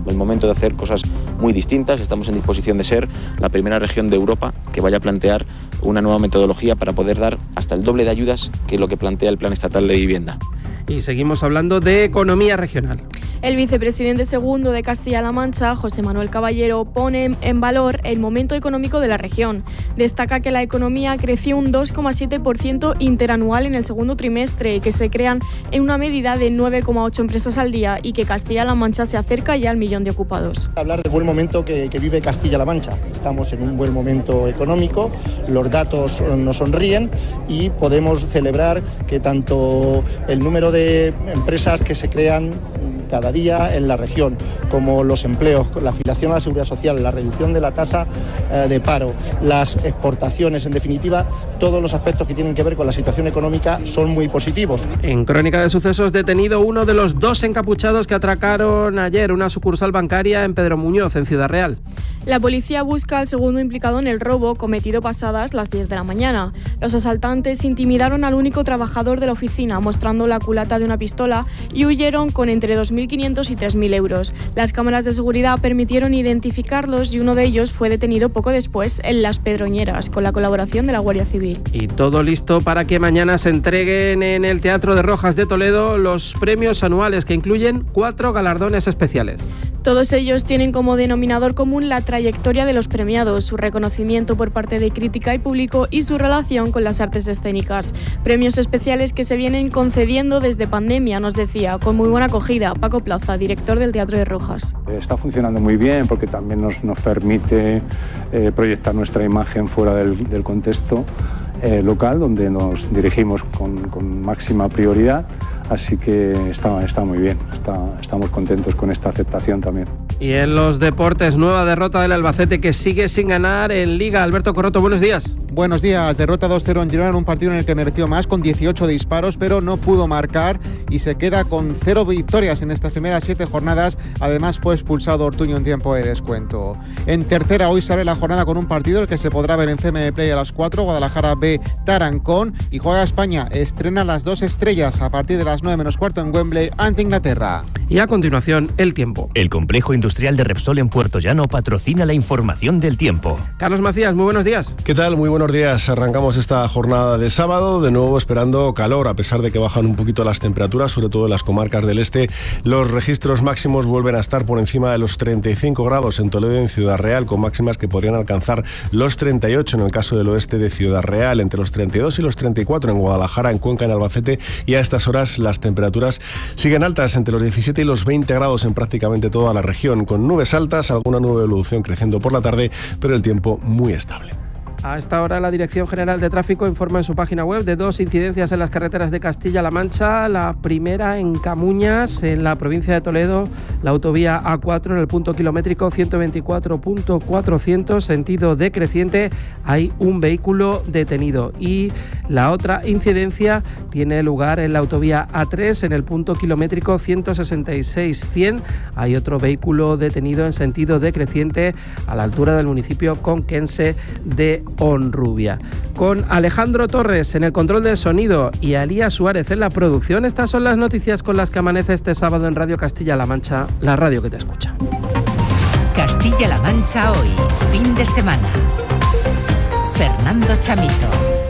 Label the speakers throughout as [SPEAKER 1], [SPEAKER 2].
[SPEAKER 1] el momento de hacer cosas muy distintas. Estamos en disposición de ser la primera región de Europa que vaya a plantear una nueva metodología para poder dar hasta el doble de ayudas que lo que plantea el Plan Estatal de Vivienda.
[SPEAKER 2] Y seguimos hablando de economía regional.
[SPEAKER 3] El vicepresidente segundo de Castilla-La Mancha, José Manuel Caballero, pone en valor el momento económico de la región. Destaca que la economía creció un 2,7% interanual en el segundo trimestre y que se crean en una medida de 9,8 empresas al día y que Castilla-La Mancha se acerca ya al 1.000.000 de ocupados.
[SPEAKER 4] Hablar del buen momento que vive Castilla-La Mancha. Estamos en un buen momento económico, los datos nos sonríen y podemos celebrar que tanto el número de empresas que se crean cada día en la región, como los empleos, la afiliación a la seguridad social, la reducción de la tasa de paro, las exportaciones, en definitiva, todos los aspectos que tienen que ver con la situación económica son muy positivos.
[SPEAKER 2] En Crónica de Sucesos, detenido uno de los 2 encapuchados que atracaron ayer una sucursal bancaria en Pedro Muñoz, en Ciudad Real.
[SPEAKER 3] La policía busca al segundo implicado en el robo cometido pasadas las 10 de la mañana. Los asaltantes intimidaron al único trabajador de la oficina mostrando la culata de una pistola y huyeron con entre 2.500 y 3.000 euros. Las cámaras de seguridad permitieron identificarlos y uno de ellos fue detenido poco después en Las Pedroñeras con la colaboración de la Guardia Civil.
[SPEAKER 2] Y todo listo para que mañana se entreguen en el Teatro de Rojas de Toledo los premios anuales que incluyen 4 galardones especiales.
[SPEAKER 3] Todos ellos tienen como denominador común la trayectoria de los premiados, su reconocimiento por parte de crítica y público y su relación con las artes escénicas. Premios especiales que se vienen concediendo desde pandemia, nos decía, con muy buena acogida. Paco Plaza, director del Teatro de Rojas.
[SPEAKER 5] Está funcionando muy bien porque también nos permite proyectar nuestra imagen fuera del contexto local, donde nos dirigimos con máxima prioridad. Así que está muy bien, estamos contentos con esta aceptación también.
[SPEAKER 2] Y en los deportes, nueva derrota del Albacete que sigue sin ganar en Liga. Alberto Corroto, buenos días.
[SPEAKER 6] Buenos días, derrota 2-0 en Girona en un partido en el que mereció más, con 18 disparos, pero no pudo marcar y se queda con 0 victorias en estas primeras 7 jornadas. Además fue expulsado Ortuño en tiempo de descuento. En tercera, hoy se abre la jornada con un partido el que se podrá ver en CM Play a las 4, Guadalajara B, Tarancón, y juega España, estrena las 2 estrellas a partir de las 9 menos cuarto en Wembley ante Inglaterra.
[SPEAKER 2] Y a continuación, el tiempo.
[SPEAKER 7] El complejo industrial de Repsol en Puerto Llano patrocina la información del tiempo.
[SPEAKER 2] Carlos Macías, muy buenos días.
[SPEAKER 8] ¿Qué tal? Muy buenos días. Arrancamos esta jornada de sábado, de nuevo esperando calor, a pesar de que bajan un poquito las temperaturas, sobre todo en las comarcas del este. Los registros máximos vuelven a estar por encima de los 35 grados en Toledo y en Ciudad Real, con máximas que podrían alcanzar los 38 en el caso del oeste de Ciudad Real, entre los 32 y los 34 en Guadalajara, en Cuenca, en Albacete, y a estas horas las temperaturas siguen altas, entre los 17 y los 20 grados en prácticamente toda la región, con nubes altas, alguna nube de evolución creciendo por la tarde, pero el tiempo muy estable.
[SPEAKER 2] A esta hora la Dirección General de Tráfico informa en su página web de 2 incidencias en las carreteras de Castilla-La Mancha. La primera en Camuñas, en la provincia de Toledo, la autovía A4 en el punto kilométrico 124.400, sentido decreciente, hay un vehículo detenido. Y la otra incidencia tiene lugar en la autovía A3 en el punto kilométrico 166.100, hay otro vehículo detenido en sentido decreciente a la altura del municipio conquense de Honrubia. Con Alejandro Torres en el control del sonido y Alía Suárez en la producción, estas son las noticias con las que amanece este sábado en Radio Castilla-La Mancha, la radio que te escucha.
[SPEAKER 9] Castilla-La Mancha hoy, fin de semana. Fernando Chamizo.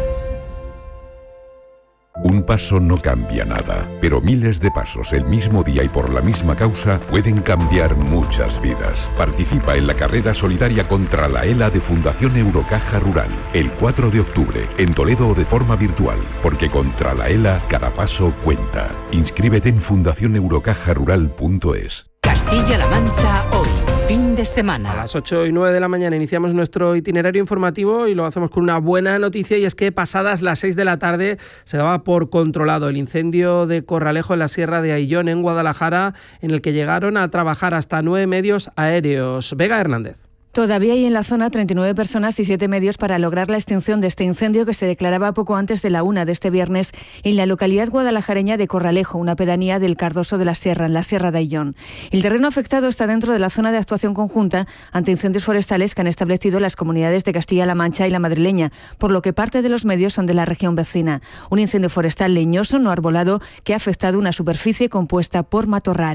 [SPEAKER 10] Un paso no cambia nada, pero miles de pasos el mismo día y por la misma causa pueden cambiar muchas vidas. Participa en la carrera solidaria contra la ELA de Fundación Eurocaja Rural, el 4 de octubre, en Toledo o de forma virtual, porque contra la ELA cada paso cuenta. Inscríbete en fundacioneurocajarural.es.
[SPEAKER 9] Castilla-La Mancha hoy, fin de semana.
[SPEAKER 2] A las 8:09 de la mañana iniciamos nuestro itinerario informativo y lo hacemos con una buena noticia, y es que pasadas las 6 de la tarde se daba por controlado el incendio de Corralejo en la Sierra de Aillón, en Guadalajara, en el que llegaron a trabajar hasta 9 medios aéreos. Vega Hernández.
[SPEAKER 11] Todavía hay en la zona 39 personas y 7 medios para lograr la extinción de este incendio que se declaraba poco antes de la 1 de este viernes en la localidad guadalajareña de Corralejo, una pedanía del Cardoso de la Sierra, en la Sierra de Aillón. El terreno afectado está dentro de la zona de actuación conjunta ante incendios forestales que han establecido las comunidades de Castilla-La Mancha y la madrileña, por lo que parte de los medios son de la región vecina. Un incendio forestal leñoso no arbolado que ha afectado una superficie compuesta por matorral.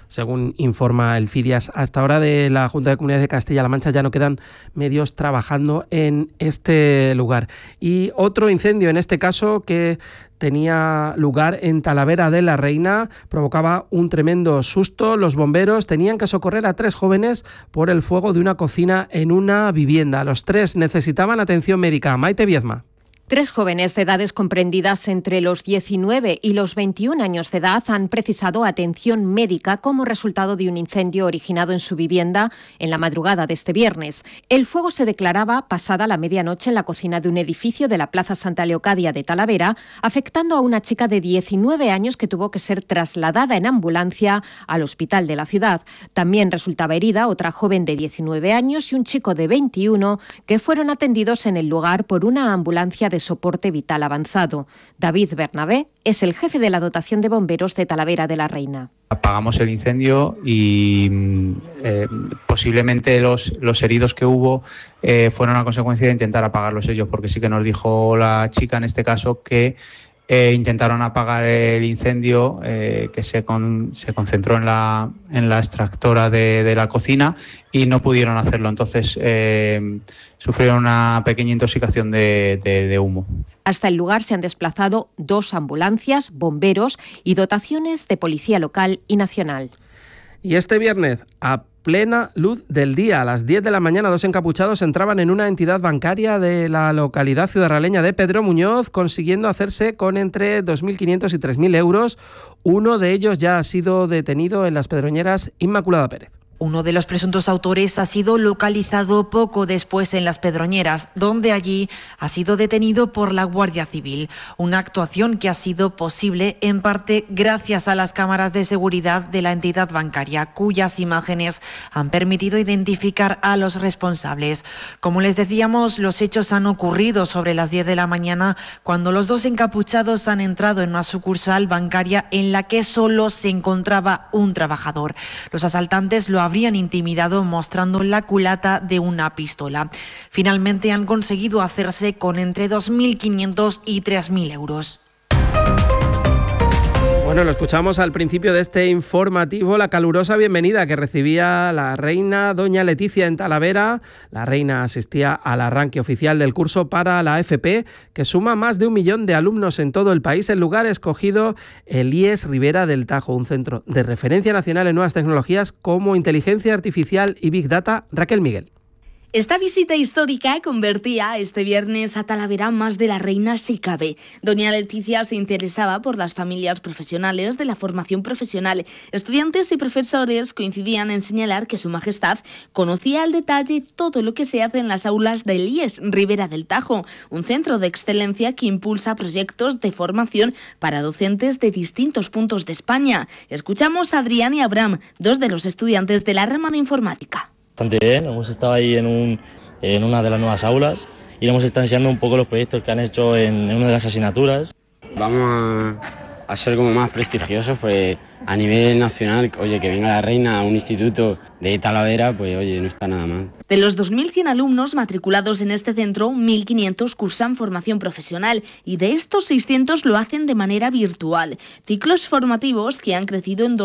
[SPEAKER 2] según informa el Fidias. Hasta ahora de la Junta de Comunidades de Castilla-La Mancha ya no quedan medios trabajando en este lugar. Y otro incendio, en este caso, que tenía lugar en Talavera de la Reina, provocaba un tremendo susto. Los bomberos tenían que socorrer a 3 jóvenes por el fuego de una cocina en una vivienda. Los 3 necesitaban atención médica. Maite Viezma.
[SPEAKER 12] 3 jóvenes de edades comprendidas entre los 19 y los 21 años de edad han precisado atención médica como resultado de un incendio originado en su vivienda en la madrugada de este viernes. El fuego se declaraba pasada la medianoche en la cocina de un edificio de la Plaza Santa Leocadia de Talavera, afectando a una chica de 19 años que tuvo que ser trasladada en ambulancia al hospital de la ciudad. También resultaba herida otra joven de 19 años y un chico de 21 que fueron atendidos en el lugar por una ambulancia de soporte vital avanzado. David Bernabé es el jefe de la dotación de bomberos de Talavera de la Reina.
[SPEAKER 13] Apagamos el incendio y posiblemente los heridos que hubo fueron a consecuencia de intentar apagarlos ellos, porque sí que nos dijo la chica en este caso que intentaron apagar el incendio que se concentró en la extractora de la cocina y no pudieron hacerlo. Entonces sufrieron una pequeña intoxicación de humo.
[SPEAKER 12] Hasta el lugar se han desplazado 2 ambulancias, bomberos y dotaciones de policía local y nacional.
[SPEAKER 2] Y este viernes, a plena luz del día, a las 10 de la mañana, 2 encapuchados entraban en una entidad bancaria de la localidad ciudadraleña de Pedro Muñoz, consiguiendo hacerse con entre 2.500 y 3.000 euros. Uno de ellos ya ha sido detenido en Las Pedroñeras. Inmaculada Pérez.
[SPEAKER 14] Uno de los presuntos autores ha sido localizado poco después en Las Pedroñeras, donde allí ha sido detenido por la Guardia Civil. Una actuación que ha sido posible en parte gracias a las cámaras de seguridad de la entidad bancaria, cuyas imágenes han permitido identificar a los responsables. Como les decíamos, los hechos han ocurrido sobre las 10 de la mañana, cuando los 2 encapuchados han entrado en una sucursal bancaria en la que solo se encontraba un trabajador. Los asaltantes lo habrían intimidado mostrando la culata de una pistola. Finalmente han conseguido hacerse con entre 2.500 y 3.000 euros.
[SPEAKER 2] Bueno, lo escuchamos al principio de este informativo, la calurosa bienvenida que recibía la reina doña Leticia en Talavera. La reina asistía al arranque oficial del curso para la FP, que suma más de 1 millón de alumnos en todo el país. El lugar escogido, el IES Ribera del Tajo, un centro de referencia nacional en nuevas tecnologías como inteligencia artificial y Big Data. Raquel Miguel.
[SPEAKER 15] Esta visita histórica convertía este viernes a Talavera más de la reina si cabe. Doña Leticia se interesaba por las familias profesionales de la formación profesional. Estudiantes y profesores coincidían en señalar que Su Majestad conocía al detalle todo lo que se hace en las aulas del IES Ribera del Tajo, un centro de excelencia que impulsa proyectos de formación para docentes de distintos puntos de España. Escuchamos a Adrián y Abraham, 2 de los estudiantes de la rama de informática.
[SPEAKER 16] Bastante bien, hemos estado ahí en una de las nuevas aulas y le hemos estado enseñando un poco los proyectos que han hecho en una de las asignaturas.
[SPEAKER 17] Vamos a ser como más prestigiosos, pues a nivel nacional, oye, que venga la reina a un instituto de Talavera, pues oye, no está nada mal.
[SPEAKER 15] De los 2.100 alumnos matriculados en este centro, 1.500 cursan formación profesional y de estos 600 lo hacen de manera virtual. Ciclos formativos que han crecido en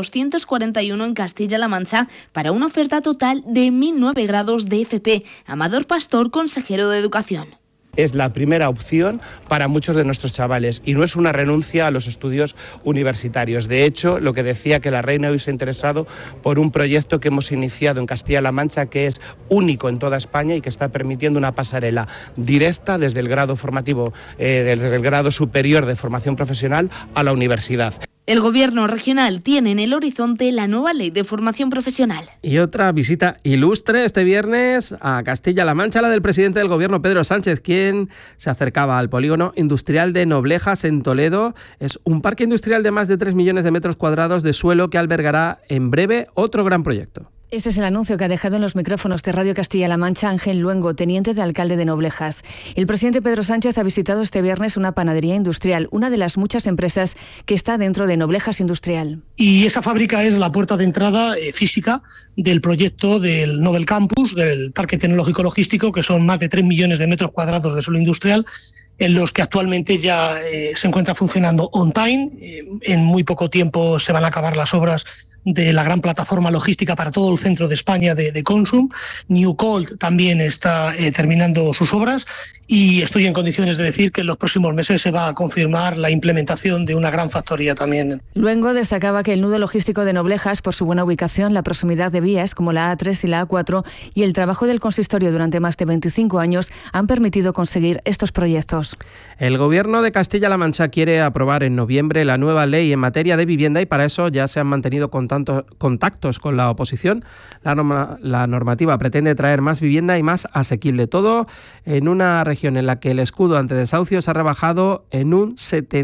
[SPEAKER 15] 241 en Castilla-La Mancha para una oferta total de 1.009 grados de FP. Amador Pastor, consejero de Educación.
[SPEAKER 18] Es la primera opción para muchos de nuestros chavales y no es una renuncia a los estudios universitarios. De hecho, lo que decía, que la reina hoy se ha interesado por un proyecto que hemos iniciado en Castilla-La Mancha que es único en toda España y que está permitiendo una pasarela directa desde el grado formativo, desde el grado superior de formación profesional a la universidad.
[SPEAKER 15] El Gobierno regional tiene en el horizonte la nueva ley de formación profesional.
[SPEAKER 2] Y otra visita ilustre este viernes a Castilla-La Mancha, la del presidente del Gobierno, Pedro Sánchez, quien se acercaba al polígono industrial de Noblejas en Toledo. Es un parque industrial de más de 3 millones de metros cuadrados de suelo que albergará en breve otro gran proyecto.
[SPEAKER 11] Este es el anuncio que ha dejado en los micrófonos de Radio Castilla-La Mancha Ángel Luengo, teniente de alcalde de Noblejas. El presidente Pedro Sánchez ha visitado este viernes una panadería industrial, una de las muchas empresas que está dentro de Noblejas Industrial.
[SPEAKER 19] Y esa fábrica es la puerta de entrada física del proyecto del Nobel Campus, del Parque Tecnológico Logístico, que son más de 3 millones de metros cuadrados de suelo industrial, en los que actualmente ya se encuentra funcionando on time. En muy poco tiempo se van a acabar las obras de la gran plataforma logística para todo el centro de España de Consum. New Cold también está terminando sus obras y estoy en condiciones de decir que en los próximos meses se va a confirmar la implementación de una gran factoría también.
[SPEAKER 11] Luego destacaba que el nudo logístico de Noblejas, por su buena ubicación, la proximidad de vías como la A3 y la A4 y el trabajo del consistorio durante más de 25 años han permitido conseguir estos proyectos.
[SPEAKER 2] El Gobierno de Castilla-La Mancha quiere aprobar en noviembre la nueva ley en materia de vivienda y para eso ya se han mantenido contactos con la oposición. La normativa pretende traer más vivienda y más asequible, todo en una región en la que el escudo ante desahucios ha rebajado en un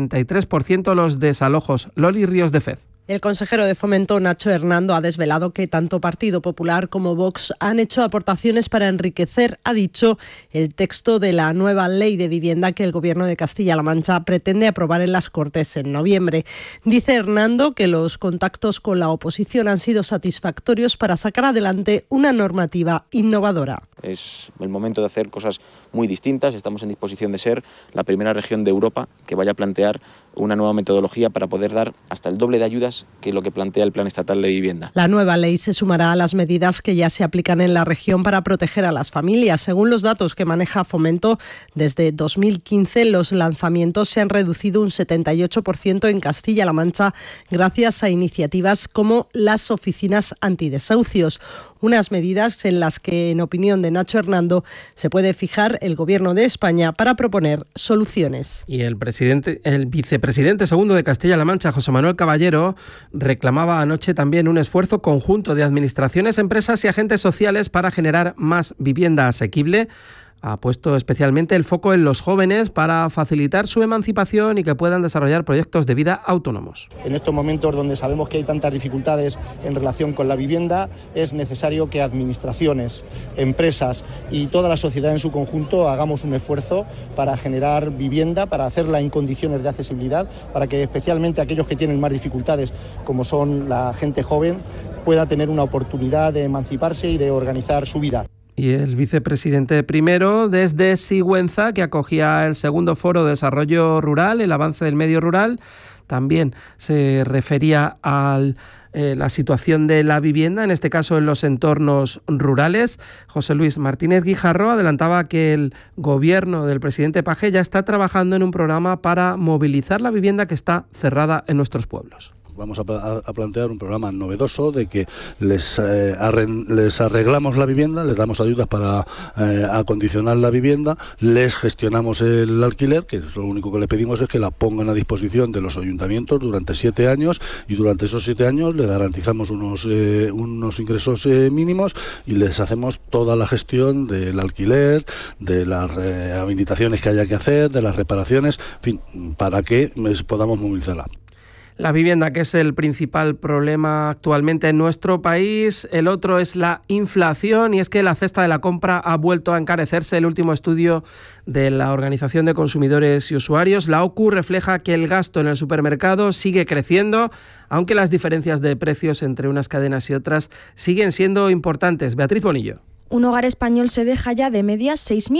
[SPEAKER 2] 73% los desalojos. Loli Ríos de Fez.
[SPEAKER 20] El consejero de Fomento, Nacho Hernando, ha desvelado que tanto Partido Popular como Vox han hecho aportaciones para enriquecer, ha dicho, el texto de la nueva ley de vivienda que el Gobierno de Castilla-La Mancha pretende aprobar en las Cortes en noviembre. Dice Hernando que los contactos con la oposición han sido satisfactorios para sacar adelante una normativa innovadora.
[SPEAKER 1] Es el momento de hacer cosas muy distintas. Estamos en disposición de ser la primera región de Europa que vaya a plantear una nueva metodología para poder dar hasta el doble de ayudas que lo que plantea el Plan Estatal de Vivienda.
[SPEAKER 20] La nueva ley se sumará a las medidas que ya se aplican en la región para proteger a las familias. Según los datos que maneja Fomento, desde 2015 los lanzamientos se han reducido un 78% en Castilla-La Mancha gracias a iniciativas como las oficinas antidesahucios. Unas medidas en las que, en opinión de Nacho Hernando, se puede fijar el Gobierno de España para proponer soluciones.
[SPEAKER 2] Y el vicepresidente segundo de Castilla-La Mancha, José Manuel Caballero, reclamaba anoche también un esfuerzo conjunto de administraciones, empresas y agentes sociales para generar más vivienda asequible. Ha puesto especialmente el foco en los jóvenes para facilitar su emancipación y que puedan desarrollar proyectos de vida autónomos.
[SPEAKER 4] En estos momentos donde sabemos que hay tantas dificultades en relación con la vivienda, es necesario que administraciones, empresas y toda la sociedad en su conjunto hagamos un esfuerzo para generar vivienda, para hacerla en condiciones de accesibilidad, para que especialmente aquellos que tienen más dificultades, como son la gente joven, pueda tener una oportunidad de emanciparse y de organizar su vida.
[SPEAKER 2] Y el vicepresidente primero desde Sigüenza, que acogía el segundo foro de desarrollo rural, el avance del medio rural, también se refería a la situación de la vivienda, en este caso en los entornos rurales. José Luis Martínez Guijarro adelantaba que el gobierno del presidente Page ya está trabajando en un programa para movilizar la vivienda que está cerrada en nuestros pueblos.
[SPEAKER 21] Vamos a plantear un programa novedoso de que les arreglamos la vivienda, les damos ayudas para acondicionar la vivienda, les gestionamos el alquiler, que lo único que le pedimos es que la pongan a disposición de los ayuntamientos durante 7 años y durante esos 7 años le garantizamos unos ingresos mínimos y les hacemos toda la gestión del alquiler, de las rehabilitaciones que haya que hacer, de las reparaciones, en fin, para que podamos movilizarla.
[SPEAKER 2] La vivienda, que es el principal problema actualmente en nuestro país. El otro es la inflación, y es que la cesta de la compra ha vuelto a encarecerse. El último estudio de la Organización de Consumidores y Usuarios, la OCU, refleja que el gasto en el supermercado sigue creciendo, aunque las diferencias de precios entre unas cadenas y otras siguen siendo importantes. Beatriz Bonillo.
[SPEAKER 22] Un hogar español se deja ya de media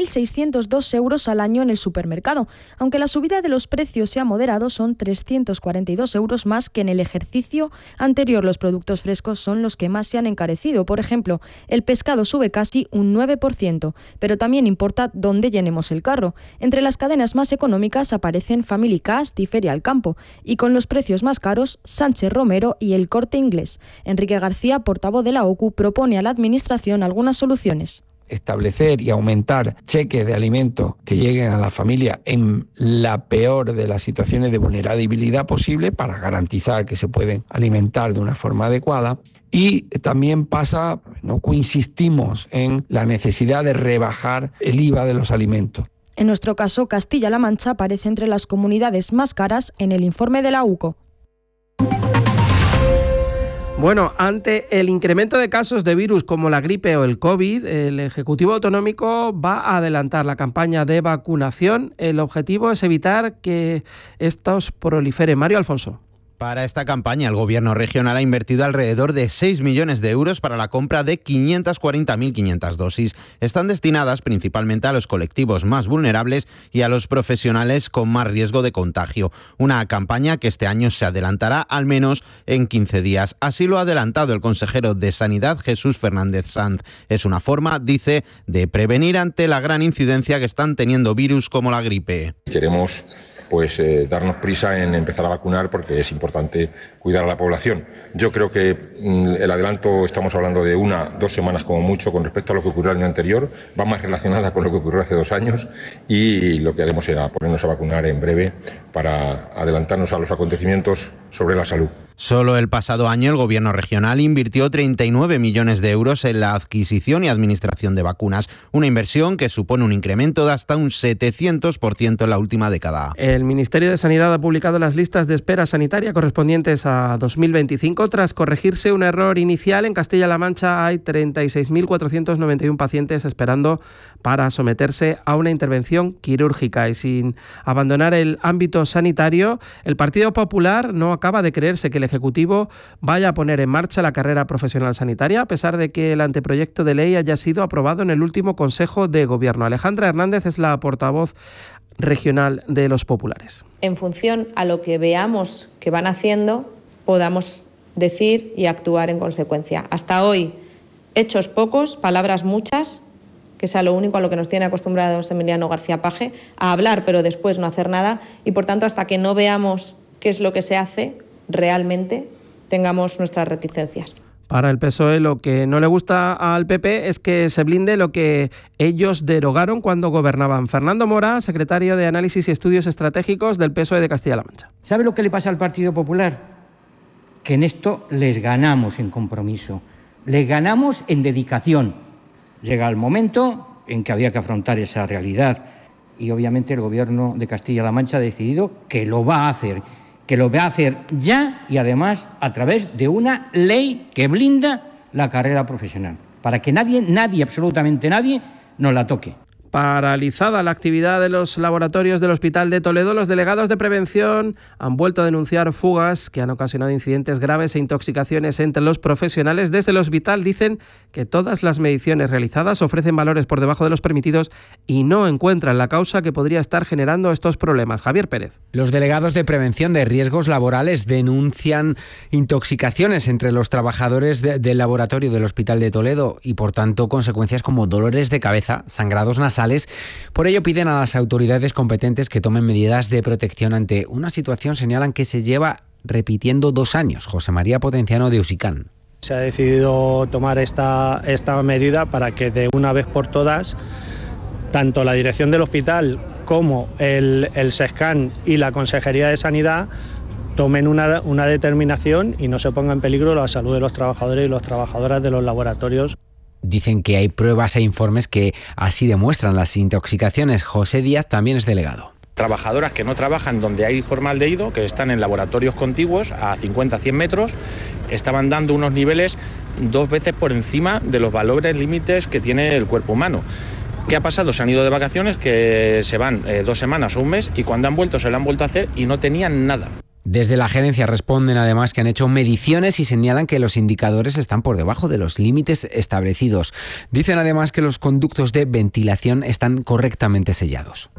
[SPEAKER 22] 6.602 euros al año en el supermercado. Aunque la subida de los precios se ha moderado, son 342 euros más que en el ejercicio anterior. Los productos frescos son los que más se han encarecido. Por ejemplo, el pescado sube casi un 9%, pero también importa dónde llenemos el carro. Entre las cadenas más económicas aparecen Family Cast y Feria al Campo, y con los precios más caros, Sánchez Romero y El Corte Inglés. Enrique García, portavoz de la OCU, propone a la Administración algunas soluciones.
[SPEAKER 23] Establecer y aumentar cheques de alimentos que lleguen a la familia en la peor de las situaciones de vulnerabilidad posible para garantizar que se pueden alimentar de una forma adecuada. Y también pasa, no insistimos en la necesidad de rebajar el IVA de los alimentos.
[SPEAKER 22] En nuestro caso, Castilla-La Mancha aparece entre las comunidades más caras en el informe de la UCO.
[SPEAKER 2] Bueno, ante el incremento de casos de virus como la gripe o el COVID, el Ejecutivo Autonómico va a adelantar la campaña de vacunación. El objetivo es evitar que estos proliferen. Mario Alfonso.
[SPEAKER 3] Para esta campaña, el Gobierno regional ha invertido alrededor de 6 millones de euros para la compra de 540.500 dosis. Están destinadas principalmente a los colectivos más vulnerables y a los profesionales con más riesgo de contagio. Una campaña que este año se adelantará al menos en 15 días. Así lo ha adelantado el consejero de Sanidad, Jesús Fernández Sanz. Es una forma, dice, de prevenir ante la gran incidencia que están teniendo virus como la gripe.
[SPEAKER 5] Queremos darnos prisa en empezar a vacunar porque es importante cuidar a la población. Yo creo que el adelanto, estamos hablando de 1-2 semanas como mucho con respecto a lo que ocurrió el año anterior, va más relacionada con lo que ocurrió hace 2 años y lo que haremos será ponernos a vacunar en breve para adelantarnos a los acontecimientos sobre la salud.
[SPEAKER 3] Solo el pasado año el Gobierno regional invirtió 39 millones de euros en la adquisición y administración de vacunas, una inversión que supone un incremento de hasta un 700% en la última década.
[SPEAKER 2] El Ministerio de Sanidad ha publicado las listas de espera sanitaria correspondientes a 2025. Tras corregirse un error inicial, en Castilla-La Mancha hay 36.491 pacientes esperando para someterse a una intervención quirúrgica. Y sin abandonar el ámbito sanitario, el Partido Popular no acaba de creerse que el Ejecutivo vaya a poner en marcha la carrera profesional sanitaria, a pesar de que el anteproyecto de ley haya sido aprobado en el último Consejo de Gobierno. Alejandra Hernández es la portavoz regional de los populares.
[SPEAKER 6] En función a lo que veamos que van haciendo, podamos decir y actuar en consecuencia. Hasta hoy, hechos pocos, palabras muchas, que sea lo único a lo que nos tiene acostumbrados Emiliano García Paje, a hablar pero después no hacer nada, y por tanto hasta que no veamos qué es lo que se hace, realmente tengamos nuestras reticencias.
[SPEAKER 2] Para el PSOE lo que no le gusta al PP es que se blinde lo que ellos derogaron cuando gobernaban. Fernando Mora, secretario de Análisis y Estudios Estratégicos del PSOE de Castilla-La Mancha.
[SPEAKER 24] ¿Sabe lo que le pasa al Partido Popular? Que en esto les ganamos en compromiso, les ganamos en dedicación. Llega el momento en que había que afrontar esa realidad y obviamente el Gobierno de Castilla-La Mancha ha decidido que lo va a hacer. Que lo va a hacer ya y además a través de una ley que blinda la carrera profesional, para que nadie, absolutamente nadie, nos la toque.
[SPEAKER 2] Paralizada la actividad de los laboratorios del Hospital de Toledo, los delegados de prevención han vuelto a denunciar fugas que han ocasionado incidentes graves e intoxicaciones entre los profesionales. Desde el hospital dicen que todas las mediciones realizadas ofrecen valores por debajo de los permitidos y no encuentran la causa que podría estar generando estos problemas. Javier Pérez.
[SPEAKER 25] Los delegados de prevención de riesgos laborales denuncian intoxicaciones entre los trabajadores del laboratorio del Hospital de Toledo y, por tanto, consecuencias como dolores de cabeza, sangrados nasales. Por ello piden a las autoridades competentes que tomen medidas de protección ante una situación, señalan, que se lleva repitiendo 2 años. José María Potenciano de Usicán.
[SPEAKER 26] Se ha decidido tomar esta medida para que de una vez por todas tanto la dirección del hospital como el SESCAN y la Consejería de Sanidad tomen una determinación y no se ponga en peligro la salud de los trabajadores y las trabajadoras de los laboratorios.
[SPEAKER 25] Dicen que hay pruebas e informes que así demuestran las intoxicaciones. José Díaz también es delegado.
[SPEAKER 27] Trabajadoras que no trabajan donde hay formaldehído, que están en laboratorios contiguos a 50-100 metros, estaban dando unos niveles 2 veces por encima de los valores límites que tiene el cuerpo humano. ¿Qué ha pasado? Se han ido de vacaciones, que se van 2 semanas o un mes, y cuando han vuelto se lo han vuelto a hacer y no tenían nada.
[SPEAKER 25] Desde la gerencia responden además que han hecho mediciones y señalan que los indicadores están por debajo de los límites establecidos. Dicen además que los conductos de ventilación están correctamente sellados.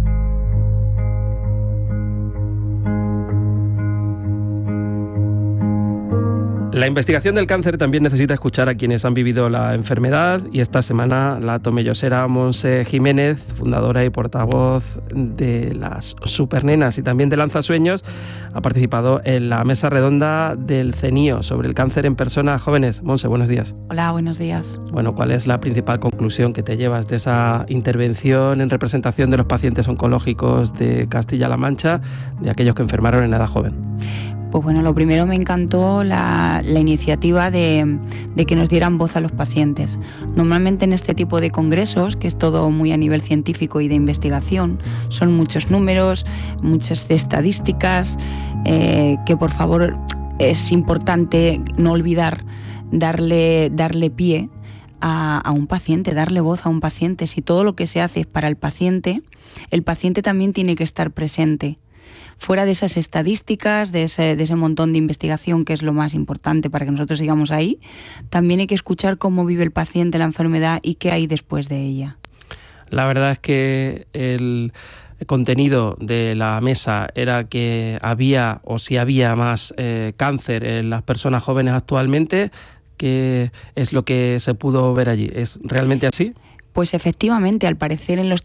[SPEAKER 2] La investigación del cáncer también necesita escuchar a quienes han vivido la enfermedad, y esta semana la tomellosera Monse Jiménez, fundadora y portavoz de las Supernenas y también de Lanzasueños, ha participado en la mesa redonda del CENIO sobre el cáncer en personas jóvenes. Monse, buenos días.
[SPEAKER 28] Hola, buenos días.
[SPEAKER 2] Bueno, ¿cuál es la principal conclusión que te llevas de esa intervención en representación de los pacientes oncológicos de Castilla-La Mancha, de aquellos que enfermaron en edad joven?
[SPEAKER 28] Pues bueno, lo primero, me encantó la iniciativa de que nos dieran voz a los pacientes. Normalmente en este tipo de congresos, que es todo muy a nivel científico y de investigación, son muchos números, muchas estadísticas, que por favor es importante no olvidar darle pie a un paciente, darle voz a un paciente. Si todo lo que se hace es para el paciente también tiene que estar presente. fuera de esas estadísticas, de ese montón de investigación que es lo más importante para que nosotros sigamos ahí, también hay que escuchar cómo vive el paciente la enfermedad y qué hay después de ella.
[SPEAKER 2] La verdad es que el contenido de la mesa era que había, o si había más cáncer en las personas jóvenes actualmente. ¿Qué es lo que se pudo ver allí? ¿Es realmente así?
[SPEAKER 28] Pues efectivamente, al parecer en los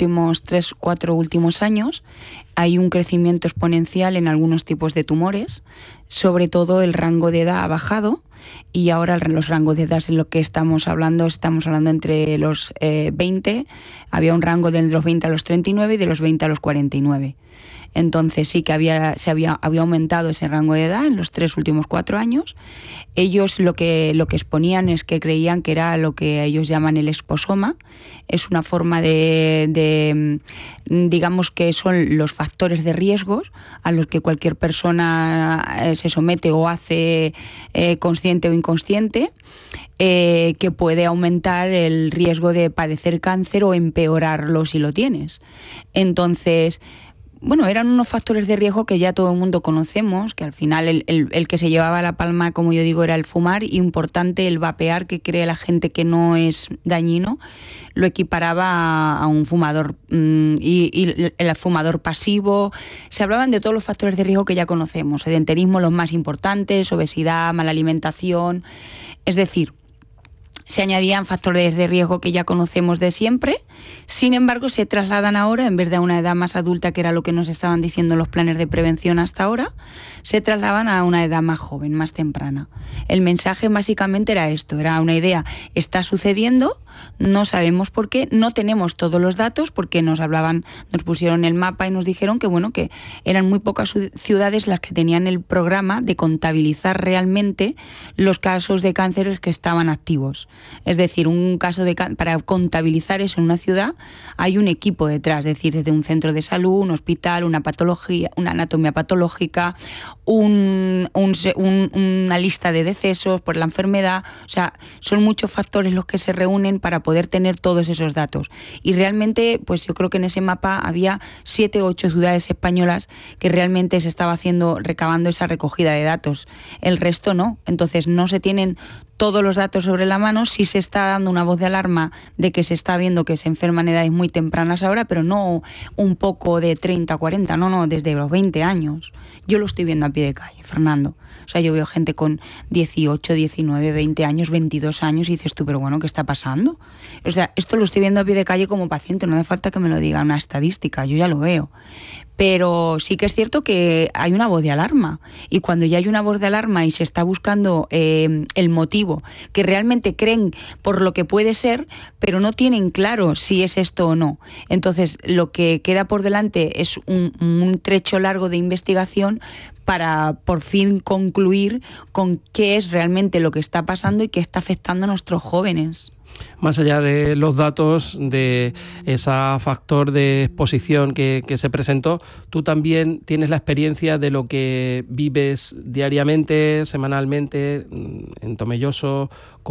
[SPEAKER 28] 4 últimos años hay un crecimiento exponencial en algunos tipos de tumores, sobre todo el rango de edad ha bajado y ahora los rangos de edad en lo que estamos hablando entre los 20, había un rango de los 20 a los 39 y de los 20 a los 49. Entonces sí que había aumentado ese rango de edad en los 4 años. Ellos lo que exponían es que creían que era lo que ellos llaman el esposoma. Es una forma de digamos que son los factores de riesgos a los que cualquier persona se somete o hace consciente o inconsciente, que puede aumentar el riesgo de padecer cáncer o empeorarlo si lo tienes. Entonces, bueno, eran unos factores de riesgo que ya todo el mundo conocemos, que al final el que se llevaba la palma, como yo digo, era el fumar, y importante el vapear, que cree la gente que no es dañino, lo equiparaba a un fumador y el fumador pasivo. Se hablaban de todos los factores de riesgo que ya conocemos, sedentarismo los más importantes, obesidad, mala alimentación, es decir, se añadían factores de riesgo que ya conocemos de siempre. Sin embargo, se trasladan ahora, en vez de a una edad más adulta, que era lo que nos estaban diciendo los planes de prevención hasta ahora, se trasladan a una edad más joven, más temprana. El mensaje básicamente era esto, era una idea, está sucediendo, no sabemos por qué, no tenemos todos los datos, porque nos pusieron el mapa y nos dijeron que bueno, que eran muy pocas ciudades las que tenían el programa de contabilizar realmente los casos de cánceres que estaban activos. Es decir, un caso para contabilizar eso en una ciudad hay un equipo detrás, es decir, desde un centro de salud, un hospital, una patología, una anatomía patológica, una lista de decesos por la enfermedad. O sea, son muchos factores los que se reúnen para poder tener todos esos datos. Y realmente, pues yo creo que en ese mapa había 7 o 8 ciudades españolas que realmente se estaba recabando esa recogida de datos. El resto no. Entonces no se tienen todos los datos sobre la mano, sí se está dando una voz de alarma de que se está viendo que se enferman edades muy tempranas ahora, pero no un poco de 30, 40, no, desde los 20 años. Yo lo estoy viendo a pie de calle, Fernando. O sea, yo veo gente con 18, 19, 20 años, 22 años y dices tú, pero bueno, ¿qué está pasando? O sea, esto lo estoy viendo a pie de calle como paciente, no hace falta que me lo diga una estadística, yo ya lo veo. Pero sí que es cierto que hay una voz de alarma, y cuando ya hay una voz de alarma y se está buscando el motivo, que realmente creen por lo que puede ser, pero no tienen claro si es esto o no. Entonces, lo que queda por delante es un trecho largo de investigación para por fin concluir con qué es realmente lo que está pasando y qué está afectando a nuestros jóvenes.
[SPEAKER 2] Más allá de los datos, de ese factor de exposición que se presentó, tú también tienes la experiencia de lo que vives diariamente, semanalmente, en Tomelloso,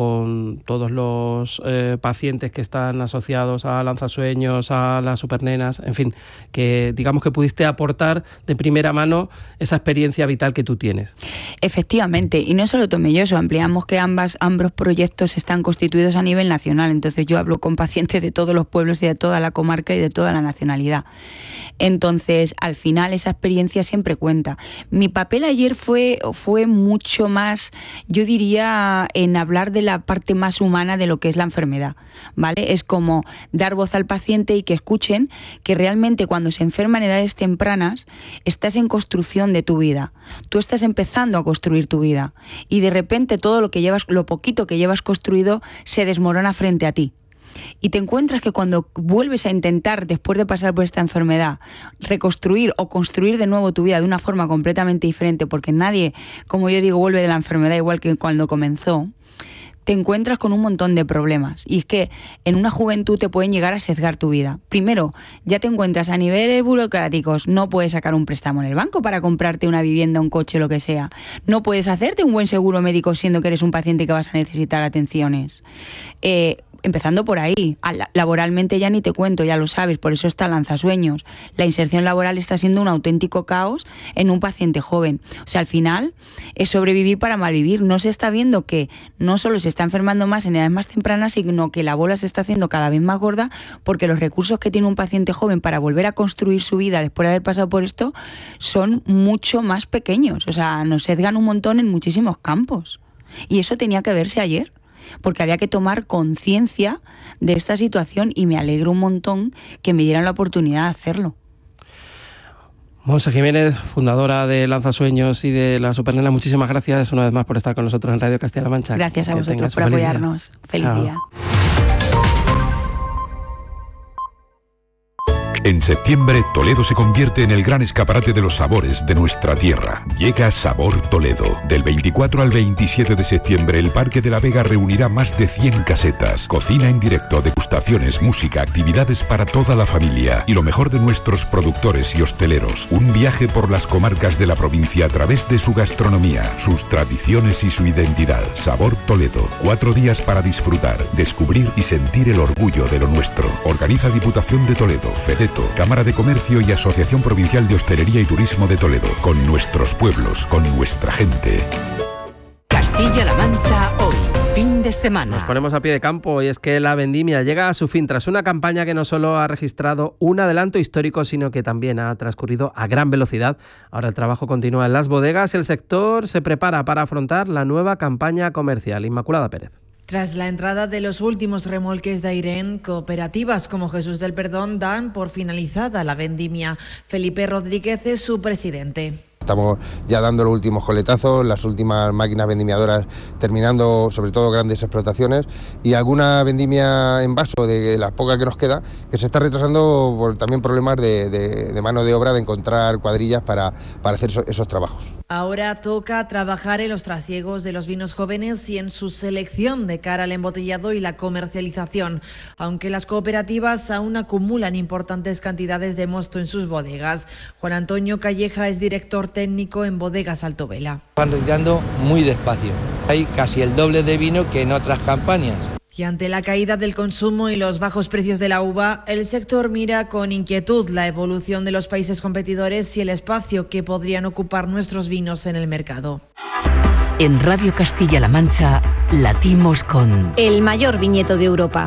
[SPEAKER 2] con todos los pacientes que están asociados a Lanzasueños, a las supernenas, en fin, que digamos que pudiste aportar de primera mano esa experiencia vital que tú tienes.
[SPEAKER 28] Efectivamente, y no solo Tomelloso, ampliamos que ambos proyectos están constituidos a nivel nacional, entonces yo hablo con pacientes de todos los pueblos y de toda la comarca y de toda la nacionalidad. Entonces, al final esa experiencia siempre cuenta. Mi papel ayer fue mucho más, yo diría, en hablar de la parte más humana de lo que es la enfermedad, ¿vale? Es como dar voz al paciente y que escuchen que realmente cuando se enferma en edades tempranas estás en construcción de tu vida. Tú estás empezando a construir tu vida y de repente todo lo poquito que llevas construido se desmorona frente a ti. Y te encuentras que cuando vuelves a intentar, después de pasar por esta enfermedad, reconstruir o construir de nuevo tu vida de una forma completamente diferente, porque nadie, como yo digo, vuelve de la enfermedad igual que cuando comenzó, te encuentras con un montón de problemas. Y es que en una juventud te pueden llegar a sesgar tu vida. Primero, ya te encuentras a niveles burocráticos. No puedes sacar un préstamo en el banco para comprarte una vivienda, un coche, lo que sea. No puedes hacerte un buen seguro médico siendo que eres un paciente que vas a necesitar atenciones. empezando por ahí. Laboralmente ya ni te cuento, ya lo sabes, por eso está Lanzasueños. La inserción laboral está siendo un auténtico caos en un paciente joven. O sea, al final es sobrevivir para malvivir. No se está viendo que no solo se está enfermando más en edades más tempranas, sino que la bola se está haciendo cada vez más gorda, porque los recursos que tiene un paciente joven para volver a construir su vida después de haber pasado por esto son mucho más pequeños. O sea, nos sesgan un montón en muchísimos campos. Y eso tenía que verse ayer, porque había que tomar conciencia de esta situación, y me alegro un montón que me dieran la oportunidad de hacerlo.
[SPEAKER 2] Monse Jiménez, fundadora de Lanzasueños y de la Supernena, muchísimas gracias una vez más por estar con nosotros en Radio Castilla-La Mancha.
[SPEAKER 28] Gracias a vosotros por apoyarnos. Feliz día.
[SPEAKER 7] En septiembre, Toledo se convierte en el gran escaparate de los sabores de nuestra tierra. Llega Sabor Toledo. Del 24 al 27 de septiembre, el Parque de la Vega reunirá más de 100 casetas. Cocina en directo, degustaciones, música, actividades para toda la familia. Y lo mejor de nuestros productores y hosteleros. Un viaje por las comarcas de la provincia a través de su gastronomía, sus tradiciones y su identidad. Sabor Toledo. 4 días para disfrutar, descubrir y sentir el orgullo de lo nuestro. Organiza Diputación de Toledo, FEDETO, Cámara de Comercio y Asociación Provincial de Hostelería y Turismo de Toledo. Con nuestros pueblos, con nuestra gente.
[SPEAKER 8] Castilla-La Mancha hoy, fin de semana.
[SPEAKER 2] Nos ponemos a pie de campo y es que la vendimia llega a su fin tras una campaña que no solo ha registrado un adelanto histórico, sino que también ha transcurrido a gran velocidad. Ahora el trabajo continúa en las bodegas. El sector se prepara para afrontar la nueva campaña comercial. Inmaculada Pérez.
[SPEAKER 9] Tras la entrada de los últimos remolques de Airén, cooperativas como Jesús del Perdón dan por finalizada la vendimia. Felipe Rodríguez es su presidente.
[SPEAKER 10] Estamos ya dando los últimos coletazos, las últimas máquinas vendimiadoras terminando, sobre todo grandes explotaciones, y alguna vendimia en vaso de las pocas que nos queda, que se está retrasando por también problemas de mano de obra, de encontrar cuadrillas para hacer esos trabajos.
[SPEAKER 9] Ahora toca trabajar en los trasiegos de los vinos jóvenes y en su selección de cara al embotellado y la comercialización, aunque las cooperativas aún acumulan importantes cantidades de mosto en sus bodegas. Juan Antonio Calleja es director técnico en Bodegas Altovela.
[SPEAKER 12] Van retirando muy despacio. Hay casi el doble de vino que en otras campañas.
[SPEAKER 9] Y ante la caída del consumo y los bajos precios de la uva, el sector mira con inquietud la evolución de los países competidores y el espacio que podrían ocupar nuestros vinos en el mercado.
[SPEAKER 8] En Radio Castilla-La Mancha, latimos con
[SPEAKER 13] el mayor viñedo de Europa.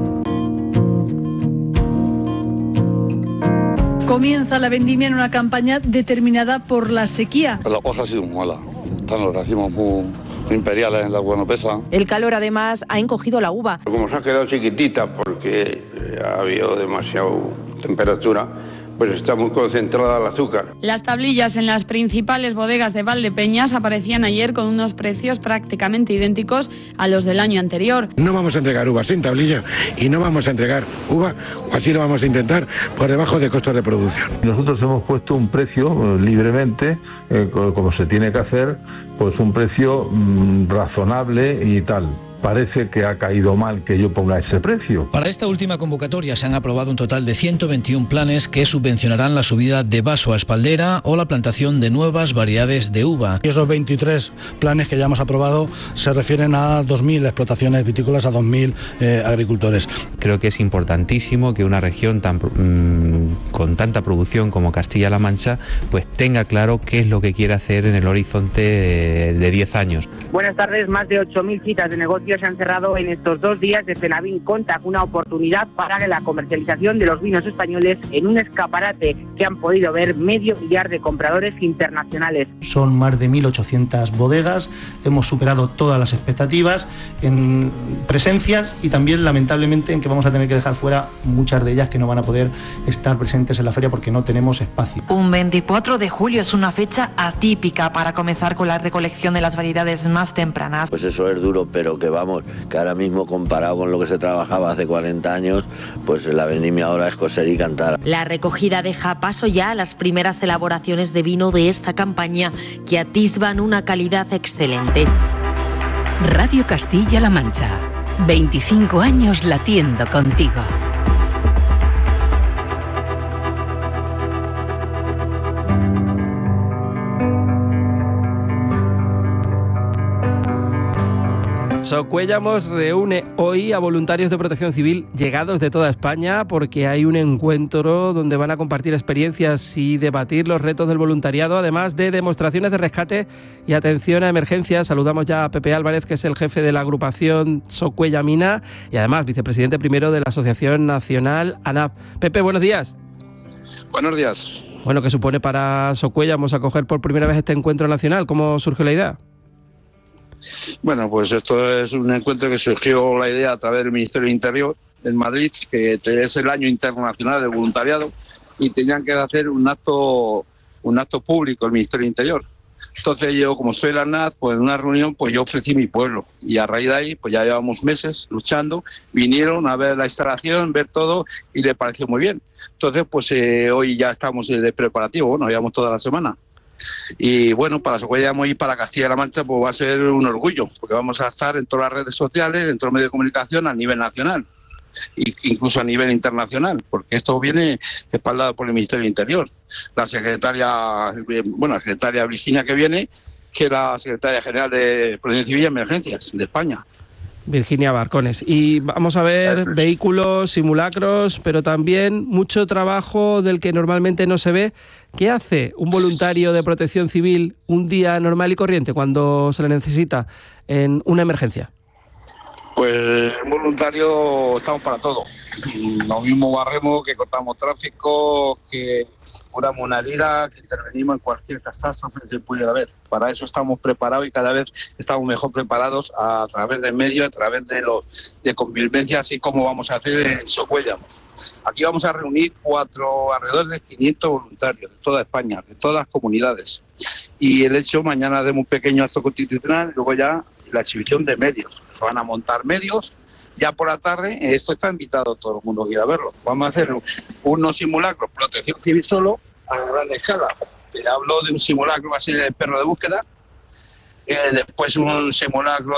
[SPEAKER 14] Comienza la vendimia en una campaña determinada por la sequía.
[SPEAKER 16] La hoja ha sido muy mala. Están los racimos muy imperiales en la Buenopesa.
[SPEAKER 13] El calor además ha encogido la uva.
[SPEAKER 29] Como se ha quedado chiquitita porque ha habido demasiada temperatura, pues está muy concentrada el azúcar.
[SPEAKER 30] Las tablillas en las principales bodegas de Valdepeñas aparecían ayer con unos precios prácticamente idénticos a los del año anterior.
[SPEAKER 31] No vamos a entregar uva sin tablilla y no vamos a entregar uva, o así lo vamos a intentar, por debajo de costos de producción.
[SPEAKER 32] Nosotros hemos puesto un precio libremente, como se tiene que hacer, pues un precio razonable y tal. Parece que ha caído mal que yo ponga ese precio.
[SPEAKER 33] Para esta última convocatoria se han aprobado un total de 121 planes que subvencionarán la subida de vaso a espaldera o la plantación de nuevas variedades de uva.
[SPEAKER 21] Y esos 23 planes que ya hemos aprobado se refieren a 2.000 explotaciones vitícolas, a 2.000 agricultores.
[SPEAKER 34] Creo que es importantísimo que una región con tanta producción como Castilla-La Mancha pues tenga claro qué es lo que quiere hacer en el horizonte de 10 años.
[SPEAKER 35] Buenas tardes. Más de 8.000 citas de negocio se han cerrado en estos 2 días de Cenavín Contact, una oportunidad para la comercialización de los vinos españoles en un escaparate que han podido ver 500 millones de compradores internacionales.
[SPEAKER 21] Son más de 1.800 bodegas, hemos superado todas las expectativas en presencias y también lamentablemente en que vamos a tener que dejar fuera muchas de ellas que no van a poder estar presentes en la feria porque no tenemos espacio.
[SPEAKER 9] Un 24 de julio es una fecha atípica para comenzar con la recolección de las variedades más tempranas.
[SPEAKER 36] Pues eso es duro, pero que vamos, que ahora mismo comparado con lo que se trabajaba hace 40 años, pues la vendimia ahora es coser y cantar.
[SPEAKER 13] La recogida deja paso ya a las primeras elaboraciones de vino de esta campaña que atisban una calidad excelente.
[SPEAKER 8] Radio Castilla-La Mancha, 25 años latiendo contigo.
[SPEAKER 2] Socuéllamos reúne hoy a voluntarios de Protección Civil llegados de toda España porque hay un encuentro donde van a compartir experiencias y debatir los retos del voluntariado, además de demostraciones de rescate y atención a emergencias. Saludamos ya a Pepe Álvarez, que es el jefe de la agrupación Socuellamina y además vicepresidente primero de la Asociación Nacional ANAP. Pepe, buenos días.
[SPEAKER 29] Buenos días.
[SPEAKER 2] Bueno, ¿qué supone para Socuéllamos acoger por primera vez este encuentro nacional? ¿Cómo surgió la idea?
[SPEAKER 29] Bueno, pues esto es un encuentro que surgió la idea a través del Ministerio del Interior en Madrid, que es el año internacional del voluntariado, y tenían que hacer un acto público el Ministerio del Interior. Entonces yo, como estoy en la ANAP, pues en una reunión pues yo ofrecí mi pueblo, y a raíz de ahí pues ya llevamos meses luchando, vinieron a ver la instalación, ver todo, y les pareció muy bien. Entonces pues hoy ya estamos de preparativo, bueno, llevamos toda la semana. Y bueno, para Socuéllamos y para Castilla-La Mancha pues va a ser un orgullo, porque vamos a estar en todas las redes sociales, en todos los medios de comunicación a nivel nacional e incluso a nivel internacional, porque esto viene respaldado por el Ministerio del Interior. La secretaria Virginia que viene, que es la secretaria general de Protección Civil y Emergencias de España.
[SPEAKER 2] Virginia Barcones. Y vamos a ver vehículos, simulacros, pero también mucho trabajo del que normalmente no se ve. ¿Qué hace un voluntario de Protección Civil un día normal y corriente cuando se le necesita en una emergencia?
[SPEAKER 29] Pues un voluntario estamos para todo. Lo mismo barremos, que cortamos tráfico, que curamos una herida, que intervenimos en cualquier catástrofe que pudiera haber. Para eso estamos preparados y cada vez estamos mejor preparados a través de medios, a través de convivencia, así como vamos a hacer en Socuéllamos. Aquí vamos a reunir alrededor de 500 voluntarios de toda España, de todas las comunidades. Y el hecho, mañana haremos un pequeño acto constitucional y luego ya la exhibición de medios. Se van a montar medios. Ya por la tarde, esto está invitado todo el mundo que ir a verlo. Vamos a hacer unos simulacros, Protección Civil solo, a gran escala. Te hablo de un simulacro, va a ser el perro de búsqueda, después un simulacro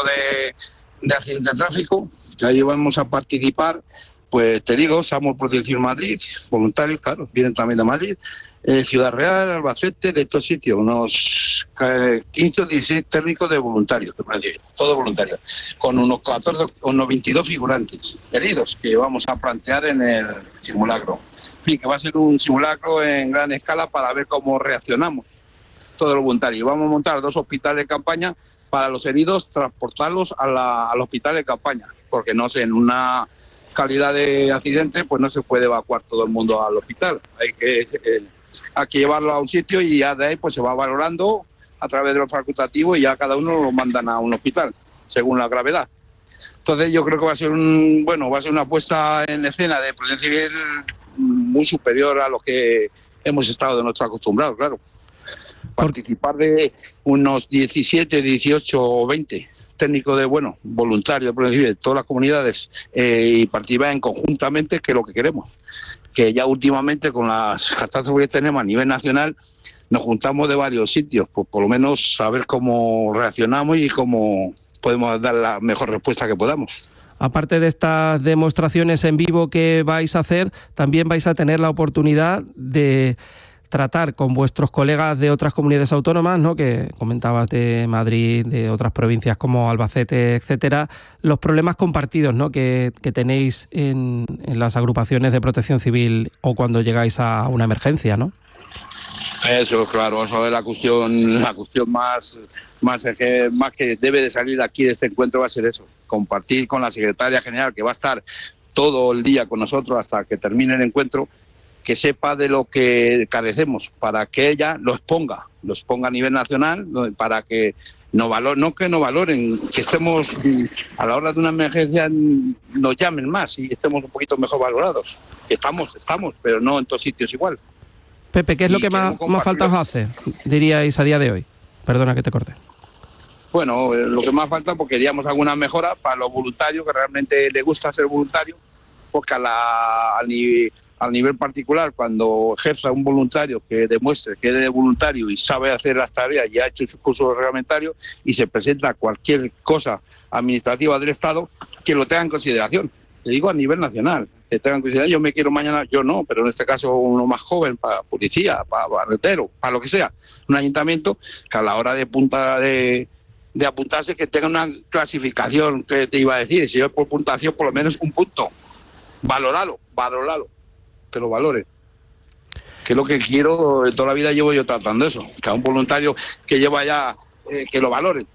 [SPEAKER 29] de accidente de tráfico, que ahí vamos a participar. Pues te digo, Somos Protección Madrid, voluntarios, claro, vienen también de Madrid, Ciudad Real, Albacete, de estos sitios, unos 15 o 16 técnicos de voluntarios, todos voluntarios, con unos 22 figurantes heridos que vamos a plantear en el simulacro. En fin, que va a ser un simulacro en gran escala para ver cómo reaccionamos todos los voluntarios. Vamos a montar 2 hospitales de campaña para los heridos, transportarlos al hospital de campaña, porque no sé, en una calidad de accidente pues no se puede evacuar todo el mundo al hospital, hay que llevarlo a un sitio y ya de ahí pues se va valorando a través de los facultativos y ya cada uno lo mandan a un hospital según la gravedad. Entonces yo creo que va a ser una puesta en escena de Protección Civil muy superior a lo que hemos estado de nuestro acostumbrados, claro. Participar de unos 17, 18 o 20 técnicos voluntarios de todas las comunidades y participar conjuntamente, que es lo que queremos. Que ya últimamente con las catástrofes que tenemos a nivel nacional nos juntamos de varios sitios, pues por lo menos saber cómo reaccionamos y cómo podemos dar la mejor respuesta que podamos.
[SPEAKER 2] Aparte de estas demostraciones en vivo que vais a hacer, también vais a tener la oportunidad de tratar con vuestros colegas de otras comunidades autónomas, ¿no?, que comentabas de Madrid, de otras provincias como Albacete, etcétera, los problemas compartidos, ¿no?, que tenéis en las agrupaciones de Protección Civil o cuando llegáis a una emergencia, ¿no?
[SPEAKER 29] Eso, claro, eso es la cuestión más que debe de salir de aquí de este encuentro, va a ser eso, compartir con la secretaria general, que va a estar todo el día con nosotros hasta que termine el encuentro, que sepa de lo que carecemos, para que ella lo exponga a nivel nacional, para que no valoren, que estemos a la hora de una emergencia, nos llamen más y estemos un poquito mejor valorados. Estamos, pero no en todos sitios igual.
[SPEAKER 2] Pepe, ¿qué es lo que más falta os hace, diríais a día de hoy? Perdona que te corte.
[SPEAKER 29] Bueno, lo que más falta, porque queríamos alguna mejora para los voluntarios, que realmente les gusta ser voluntario, porque al nivel particular, cuando ejerza un voluntario que demuestre que es voluntario y sabe hacer las tareas y ha hecho su curso reglamentario y se presenta a cualquier cosa administrativa del Estado, que lo tenga en consideración. Te digo a nivel nacional, que tengan en consideración. Yo me quiero mañana, yo no, pero en este caso uno más joven, para policía, para barretero, para lo que sea, un ayuntamiento, que a la hora de punta de de apuntarse que tengan una clasificación, que te iba a decir, si yo por puntuación por lo menos un punto. Valoralo, que lo valoren. Que es lo que quiero, toda la vida llevo yo tratando eso, que a un voluntario que lleva ya, que lo valoren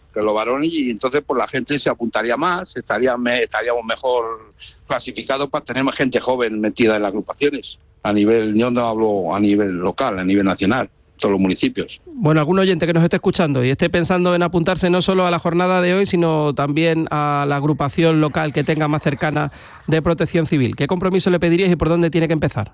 [SPEAKER 29] y entonces pues la gente se apuntaría más, estaríamos mejor clasificados para tener más gente joven metida en las agrupaciones, yo no hablo a nivel local, a nivel nacional, todos los municipios.
[SPEAKER 2] Bueno, algún oyente que nos esté escuchando y esté pensando en apuntarse no solo a la jornada de hoy, sino también a la agrupación local que tenga más cercana de Protección Civil, ¿qué compromiso le pedirías y por dónde tiene que empezar?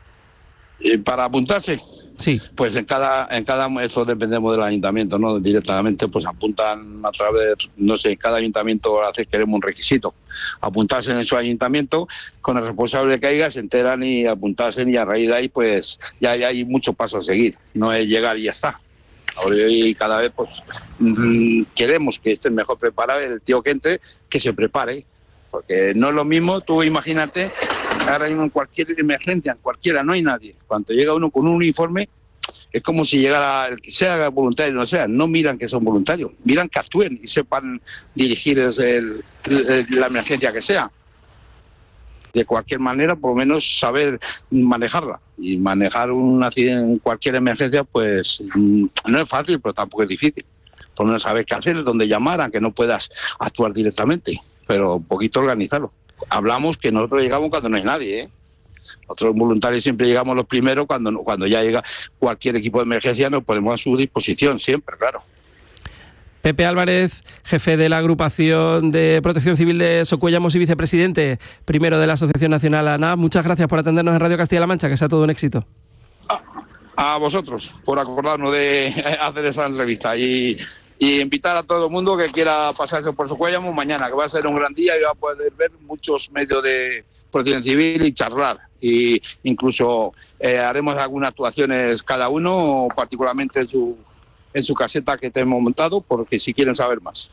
[SPEAKER 29] Para apuntarse,
[SPEAKER 2] sí,
[SPEAKER 29] pues en cada eso dependemos del ayuntamiento, no directamente, pues apuntan a través, no sé, cada ayuntamiento queremos un requisito, apuntarse en su ayuntamiento, con el responsable que haya, se enteran y apuntarse, y a raíz de ahí pues ya hay muchos pasos a seguir, no es llegar y ya está. Ahora y cada vez pues queremos que esté mejor preparado el tío que entre, que se prepare, porque no es lo mismo, tú imagínate. Ahora mismo en cualquier emergencia, en cualquiera, no hay nadie. Cuando llega uno con un uniforme, es como si llegara el que sea voluntario, no miran que son voluntarios, miran que actúen y sepan dirigir la emergencia que sea. De cualquier manera, por lo menos saber manejarla. Y manejar un accidente, cualquier emergencia, pues no es fácil, pero tampoco es difícil. Por lo menos saber qué hacer, dónde llamar, aunque no puedas actuar directamente, pero un poquito organizarlo. Hablamos que nosotros llegamos cuando no hay nadie, ¿eh? Nosotros voluntarios siempre llegamos los primeros, cuando ya llega cualquier equipo de emergencia nos ponemos a su disposición, siempre, claro.
[SPEAKER 2] Pepe Álvarez, jefe de la agrupación de Protección Civil de Socuéllamos y vicepresidente primero de la Asociación Nacional ANAP, muchas gracias por atendernos en Radio Castilla-La Mancha, que sea todo un éxito.
[SPEAKER 29] A vosotros, por acordarnos de hacer esa entrevista y invitar a todo el mundo que quiera pasarse por Socuéllamos mañana, que va a ser un gran día y va a poder ver muchos medios de Protección Civil y charlar. Y incluso haremos algunas actuaciones cada uno, particularmente en su caseta que tenemos montado, porque si quieren saber más.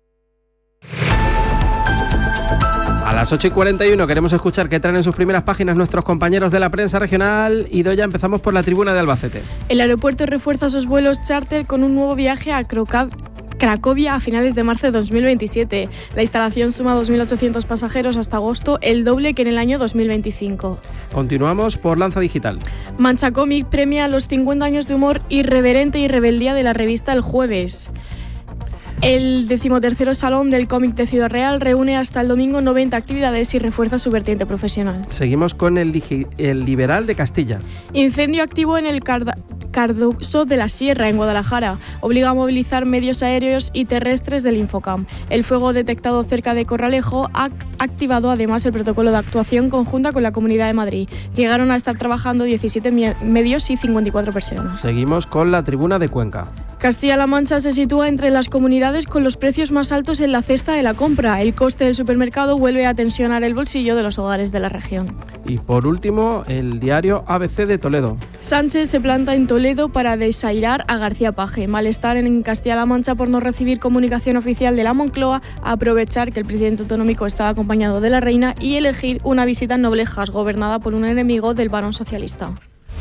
[SPEAKER 2] A las 8:41 queremos escuchar qué traen en sus primeras páginas nuestros compañeros de la prensa regional. Y ya empezamos por la tribuna de Albacete.
[SPEAKER 1] El aeropuerto refuerza sus vuelos charter con un nuevo viaje a Cracovia a finales de marzo de 2027. La instalación suma 2.800 pasajeros hasta agosto, el doble que en el año 2025.
[SPEAKER 2] Continuamos por Lanza Digital.
[SPEAKER 1] Mancha Cómic premia los 50 años de humor irreverente y rebeldía de la revista El Jueves. El 13º Salón del Cómic de Ciudad Real reúne hasta el domingo 90 actividades y refuerza su vertiente profesional.
[SPEAKER 2] Seguimos con el Liberal de Castilla.
[SPEAKER 1] Incendio activo en el Cardoso de la Sierra, en Guadalajara. Obliga a movilizar medios aéreos y terrestres del Infocam. El fuego detectado cerca de Corralejo ha activado además el protocolo de actuación conjunta con la Comunidad de Madrid. Llegaron a estar trabajando 17 medios y 54 personas.
[SPEAKER 2] Seguimos con la Tribuna de Cuenca.
[SPEAKER 1] Castilla-La Mancha se sitúa entre las comunidades con los precios más altos en la cesta de la compra. El coste del supermercado vuelve a tensionar el bolsillo de los hogares de la región.
[SPEAKER 2] Y por último, el diario ABC de Toledo.
[SPEAKER 1] Sánchez se planta en Toledo para desairar a García Paje. Malestar en Castilla-La Mancha por no recibir comunicación oficial de la Moncloa, aprovechar que el presidente autonómico estaba acompañado de la reina y elegir una visita en Noblejas, gobernada por un enemigo del varón socialista.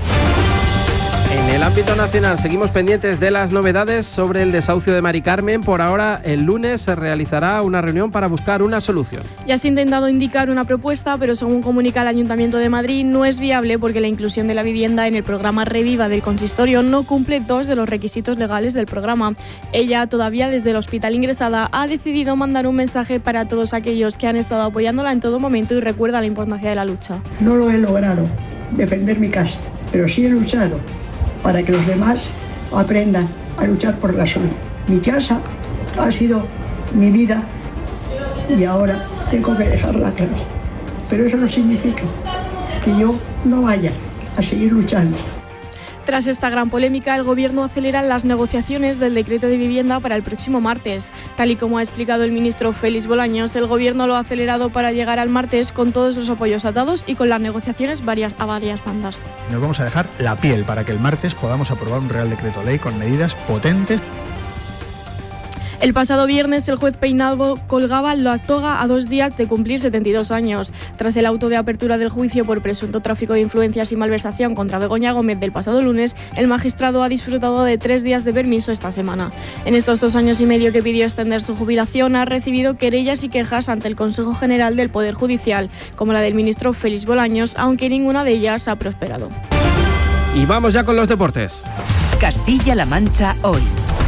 [SPEAKER 2] En el ámbito nacional seguimos pendientes de las novedades sobre el desahucio de Mari Carmen. Por ahora, el lunes se realizará una reunión para buscar una solución.
[SPEAKER 1] Ya se ha intentado indicar una propuesta, pero según comunica el Ayuntamiento de Madrid, no es viable porque la inclusión de la vivienda en el programa Reviva del consistorio no cumple 2 de los requisitos legales del programa. Ella, todavía desde el hospital ingresada, ha decidido mandar un mensaje para todos aquellos que han estado apoyándola en todo momento y recuerda la importancia de la lucha.
[SPEAKER 3] No lo he logrado, defender mi casa, pero sí he luchado para que los demás aprendan a luchar por la suya. Mi casa ha sido mi vida y ahora tengo que dejarla clara. Pero eso no significa que yo no vaya a seguir luchando.
[SPEAKER 1] Tras esta gran polémica, el Gobierno acelera las negociaciones del decreto de vivienda para el próximo martes. Tal y como ha explicado el ministro Félix Bolaños, el Gobierno lo ha acelerado para llegar al martes con todos los apoyos atados y con las negociaciones a varias bandas.
[SPEAKER 4] Nos vamos a dejar la piel para que el martes podamos aprobar un Real Decreto Ley con medidas potentes.
[SPEAKER 1] El pasado viernes el juez Peinado colgaba la toga a 2 días de cumplir 72 años. Tras el auto de apertura del juicio por presunto tráfico de influencias y malversación contra Begoña Gómez del pasado lunes, el magistrado ha disfrutado de 3 días de permiso esta semana. En estos 2 años y medio que pidió extender su jubilación, ha recibido querellas y quejas ante el Consejo General del Poder Judicial, como la del ministro Félix Bolaños, aunque ninguna de ellas ha prosperado.
[SPEAKER 2] Y vamos ya con los deportes.
[SPEAKER 8] Castilla-La Mancha hoy.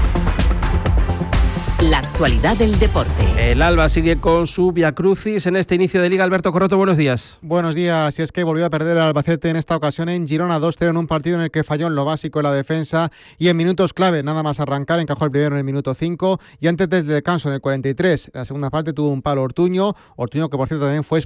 [SPEAKER 8] La actualidad del deporte.
[SPEAKER 2] El Alba sigue con su viacrucis en este inicio de Liga. Alberto Corroto, buenos días.
[SPEAKER 4] Buenos días. Y es que volvió a perder el Albacete en esta ocasión en Girona 2-0 en un partido en el que falló en lo básico en la defensa y en minutos clave, nada más arrancar, encajó el primero en el minuto 5 y antes del descanso en el 43. En la segunda parte tuvo un palo Ortuño que por cierto también fue